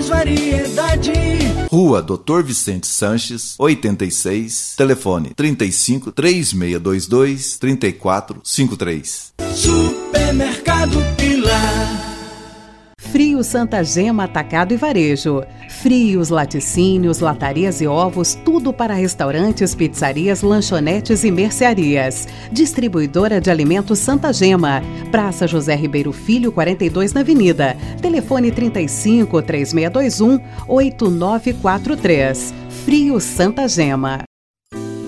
mais variedade. Rua Dr. Vicente Sanches, 86, telefone 35 3622 3453. Supermercado Pilar. Frios Santa Gema Atacado e Varejo. Frios, laticínios, latarias e ovos, tudo para restaurantes, pizzarias, lanchonetes e mercearias. Distribuidora de alimentos Santa Gema. Praça José Ribeiro Filho, 42 na Avenida. Telefone 35 3621 8943. Frios Santa Gema.